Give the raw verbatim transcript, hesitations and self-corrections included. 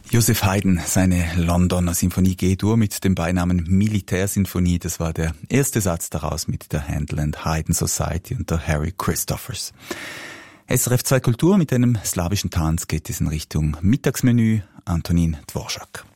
Joseph Haydn, seine Londoner Sinfonie G-Dur mit dem Beinamen Militärsinfonie, das war der erste Satz daraus mit der Handel and Haydn Society unter Harry Christophers. S R F zwei Kultur mit einem slawischen Tanz geht es in Richtung Mittagsmenü. Antonin Dvorak.